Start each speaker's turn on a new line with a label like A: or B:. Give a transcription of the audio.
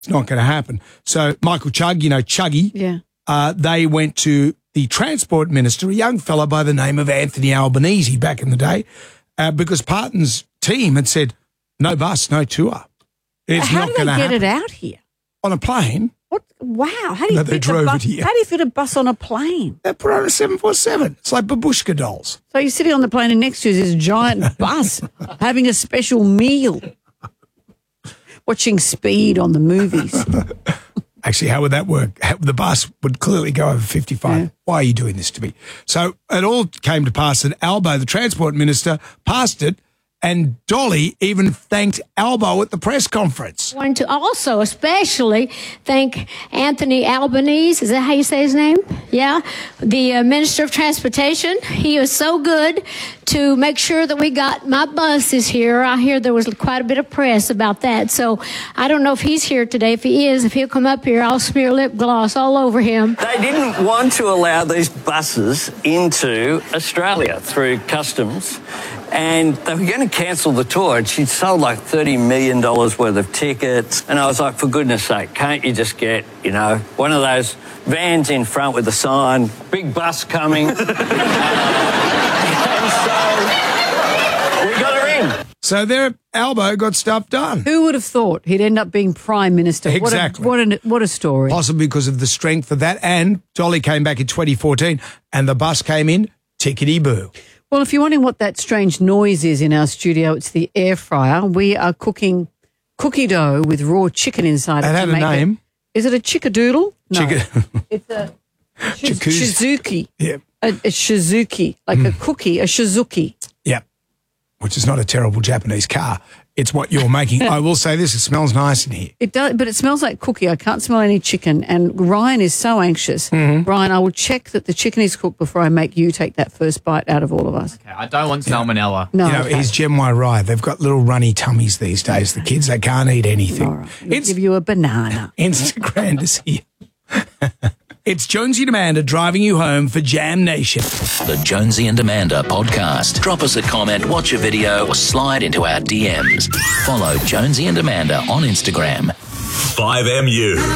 A: It's not going to happen. So Michael Chugg, Chuggy, they went to the Transport Minister, a young fellow by the name of Anthony Albanese back in the day, because Parton's team had said, no bus, no tour. It's not going to happen.
B: How did they get it out here?
A: On a plane.
B: What? Wow. How do you fit a bus?
A: Here.
B: How do you fit a bus on a plane?
A: They put on a 747. It's like babushka dolls.
B: So you're sitting on the plane and next to you is this giant bus having a special meal, watching Speed on the movies.
A: Actually, how would that work? The bus would clearly go over 55. Yeah. Why are you doing this to me? So it all came to pass that Albo, the Transport Minister, passed it, and Dolly even thanked Albo at the press conference.
C: I want to also especially thank Anthony Albanese. Is that how you say his name? Yeah. The Minister of Transportation. He was so good to make sure that we got my buses here. I hear there was quite a bit of press about that. So I don't know if he's here today. If he is, if he'll come up here, I'll smear lip gloss all over him.
D: They didn't want to allow these buses into Australia through customs. And they were going to cancel the tour, and she'd sold like $30 million worth of tickets. And I was like, for goodness sake, can't you just get, one of those vans in front with a sign, big bus coming. And so we got her in.
A: So there, Albo got stuff done.
B: Who would have thought he'd end up being Prime Minister?
A: Exactly.
B: What a story.
A: Possibly because of the strength of that. And Dolly came back in 2014, and the bus came in, tickety-boo.
B: Well, if you're wondering what that strange noise is in our studio, it's the air fryer. We are cooking cookie dough with raw chicken inside it.
A: That had a name.
B: Is it a chickadoodle? No. It's a
A: Jacuzzi.
B: shizuki.
A: Yeah.
B: A shizuki, like a cookie, a shizuki.
A: Yep. Which is not a terrible Japanese car. It's what you're making. I will say this, it smells nice in here.
B: It does, but it smells like cookie. I can't smell any chicken. And Ryan is so anxious. Mm-hmm. Ryan, I will check that the chicken is cooked before I make you take that first bite out of all of us.
E: Okay, I don't want salmonella.
B: No,
A: he's Gen Y right. They've got little runny tummies these days. The kids, they can't eat anything.
B: All right. We'll give you a banana.
A: Instagram to see. It's Jonesy and Amanda driving you home for Jam Nation.
F: The Jonesy and Amanda podcast. Drop us a comment, watch a video, or slide into our DMs. Follow Jonesy and Amanda on Instagram.
G: 5MU.